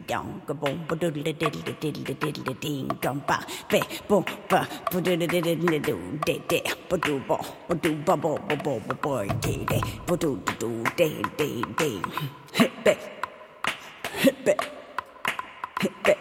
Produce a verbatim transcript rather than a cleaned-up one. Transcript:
dong, ga boom, ba doodle diddle diddle diddle ding dong ba, be boom ba, ba doodle diddle diddle de de, ba doo bo, ba doo ba bo bo bo bo boy de de, ba doo doo de de de, hit be, hit be, hit be.